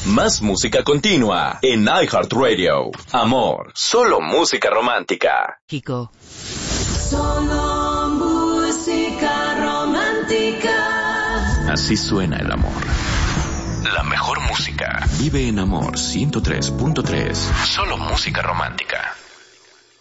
Más música continua en iHeartRadio. Amor, solo música romántica. Kiko. Solo música romántica. Así suena el amor. La mejor música vive en Amor 103.3. Solo música romántica.